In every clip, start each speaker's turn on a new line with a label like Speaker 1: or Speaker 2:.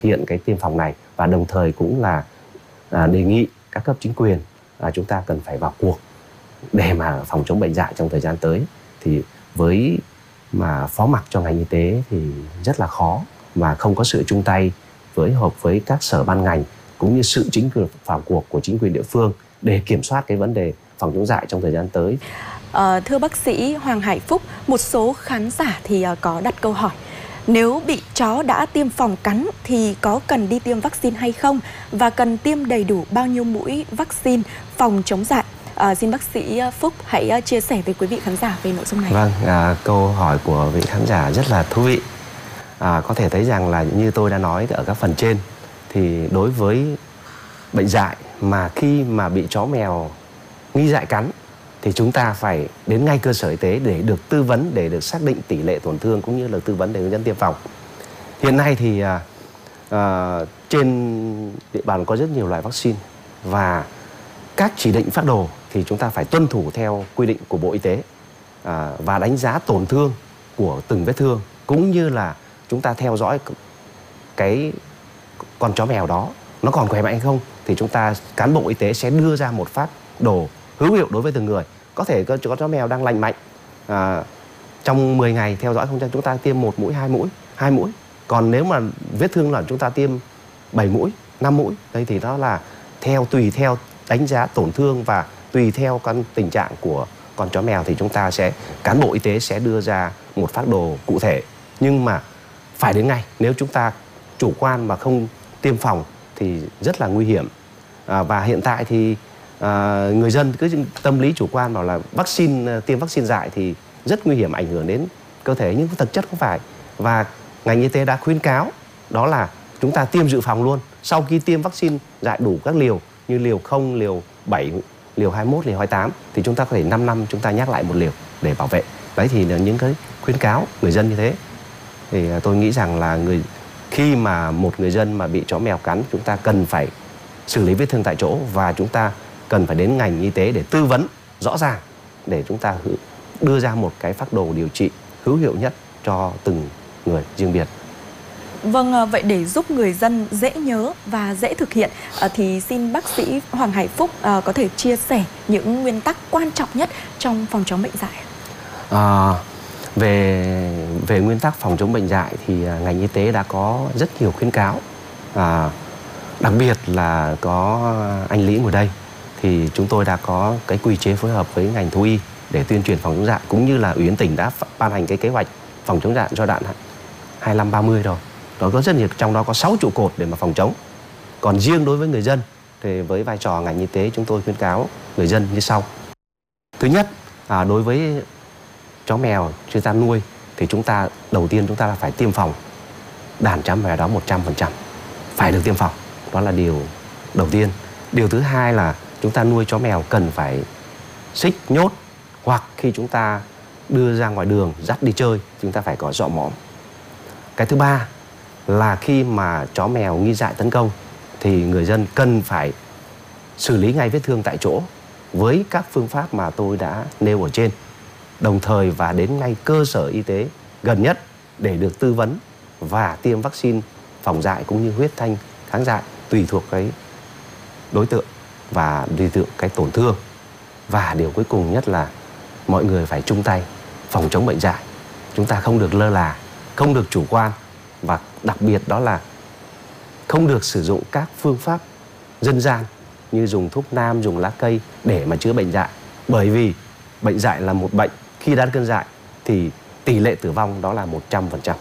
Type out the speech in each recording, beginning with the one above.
Speaker 1: hiện cái tiêm phòng này, và đồng thời cũng là đề nghị các cấp chính quyền chúng ta cần phải vào cuộc để mà phòng chống bệnh dại trong thời gian tới. Thì với mà phó mặc cho ngành y tế thì rất là khó, mà không có sự chung tay phối hợp với các sở ban ngành cũng như sự vào cuộc của chính quyền địa phương để kiểm soát cái vấn đề phòng chống dại trong thời gian tới.
Speaker 2: Thưa bác sĩ Hoàng Hải Phúc, một số khán giả thì có đặt câu hỏi: nếu bị chó đã tiêm phòng cắn thì có cần đi tiêm vaccine hay không? Và cần tiêm đầy đủ bao nhiêu mũi vaccine phòng chống dại? Xin bác sĩ Phúc hãy chia sẻ với quý vị khán giả về nội dung này.
Speaker 1: Vâng, câu hỏi của vị khán giả rất là thú vị. Có thể thấy rằng là như tôi đã nói ở các phần trên, thì đối với bệnh dại mà khi mà bị chó mèo nghi dại cắn thì chúng ta phải đến ngay cơ sở y tế để được tư vấn, để được xác định tỷ lệ tổn thương cũng như là tư vấn để hướng dẫn tiêm phòng. Hiện nay thì trên địa bàn có rất nhiều loại vaccine, và các chỉ định phác đồ thì chúng ta phải tuân thủ theo quy định của Bộ Y tế và đánh giá tổn thương của từng vết thương, cũng như là chúng ta theo dõi cái con chó mèo đó nó còn khỏe mạnh hay không, thì chúng ta cán bộ y tế sẽ đưa ra một phác đồ hữu hiệu đối với từng người. Có thể có chó mèo đang lành mạnh, trong 10 ngày theo dõi không cho chúng ta tiêm 1 mũi, 2 mũi. Còn nếu mà vết thương là chúng ta tiêm 7 mũi, 5 mũi. Đây thì đó là tùy theo đánh giá tổn thương và tùy theo tình trạng của con chó mèo thì chúng ta cán bộ y tế sẽ đưa ra một phác đồ cụ thể. Nhưng mà phải đến ngay, nếu chúng ta chủ quan mà không tiêm phòng thì rất là nguy hiểm. Và hiện tại thì người dân cứ tâm lý chủ quan bảo là tiêm vaccine dại thì rất nguy hiểm, ảnh hưởng đến cơ thể, nhưng thực chất không phải. Và ngành y tế đã khuyến cáo đó là chúng ta tiêm dự phòng luôn. Sau khi tiêm vaccine dại đủ các liều như liều 0, liều 7, liều 21, liều 28 thì chúng ta có thể 5 năm chúng ta nhắc lại một liều để bảo vệ. Đấy thì là những cái khuyến cáo người dân như thế. Thì tôi nghĩ rằng là khi mà một người dân mà bị chó mèo cắn, chúng ta cần phải xử lý vết thương tại chỗ, và chúng ta cần phải đến ngành y tế để tư vấn rõ ràng, để chúng ta đưa ra một cái phác đồ điều trị hữu hiệu nhất cho từng người riêng biệt.
Speaker 2: Vâng, vậy để giúp người dân dễ nhớ và dễ thực hiện thì xin bác sĩ Hoàng Hải Phúc có thể chia sẻ những nguyên tắc quan trọng nhất trong phòng chống bệnh dại.
Speaker 1: Về nguyên tắc phòng chống bệnh dại thì ngành y tế đã có rất nhiều khuyến cáo. Đặc biệt là có anh Lý ngồi đây thì chúng tôi đã có cái quy chế phối hợp với ngành thú y để tuyên truyền phòng chống dại, cũng như là Ủy ban tỉnh đã ban hành cái kế hoạch phòng chống dại giai đoạn 25-30 rồi. Đó có rất nhiều, trong đó có 6 trụ cột để mà phòng chống. Còn riêng đối với người dân thì với vai trò ngành y tế chúng tôi khuyến cáo người dân như sau. Thứ nhất, đối với chó mèo chúng ta nuôi thì đầu tiên chúng ta phải tiêm phòng đàn chó mèo đó 100%. Phải được tiêm phòng. Đó là điều đầu tiên. Điều thứ hai là chúng ta nuôi chó mèo cần phải xích nhốt, hoặc khi chúng ta đưa ra ngoài đường dắt đi chơi chúng ta phải có dọ mõm. Cái thứ ba là khi mà chó mèo nghi dại tấn công thì người dân cần phải xử lý ngay vết thương tại chỗ với các phương pháp mà tôi đã nêu ở trên, đồng thời và đến ngay cơ sở y tế gần nhất để được tư vấn và tiêm vaccine phòng dại cũng như huyết thanh kháng dại tùy thuộc cái đối tượng và tùy thuộc cái tổn thương. Và điều cuối cùng nhất là mọi người phải chung tay phòng chống bệnh dại. Chúng ta không được lơ là, không được chủ quan, và đặc biệt đó là không được sử dụng các phương pháp dân gian như dùng thuốc nam, dùng lá cây để mà chữa bệnh dại. Bởi vì bệnh dại là một bệnh, khi đã cơn dại thì tỷ lệ tử vong đó là 100%.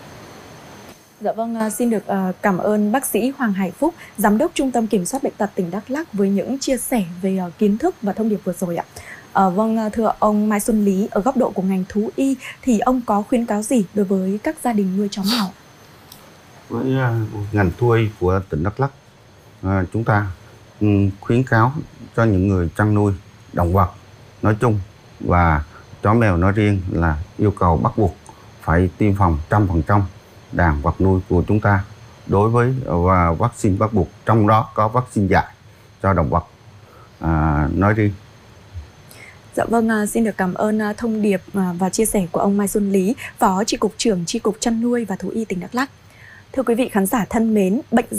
Speaker 2: Dạ vâng, xin được cảm ơn bác sĩ Hoàng Hải Phúc, Giám đốc Trung tâm Kiểm soát Bệnh tật tỉnh Đắk Lắk với những chia sẻ về kiến thức và thông điệp vừa rồi ạ. Vâng, thưa ông Mai Xuân Lý, ở góc độ của ngành thú y thì ông có khuyến cáo gì đối với các gia đình nuôi chó mèo?
Speaker 3: Với ngành thú y của tỉnh Đắk Lắk, chúng ta khuyến cáo cho những người chăn nuôi động vật nói chung và chó mèo nói riêng là yêu cầu bắt buộc phải tiêm phòng 100% đàn vật nuôi của chúng ta đối với vaccine bắt buộc, trong đó có vaccine dại cho động vật nói riêng.
Speaker 2: Dạ vâng, xin được cảm ơn thông điệp và chia sẻ của ông Mai Xuân Lý, Phó Chi cục trưởng Chi cục Chăn nuôi và Thú y tỉnh Đắk Lắk. Thưa quý vị khán giả thân mến, bệnh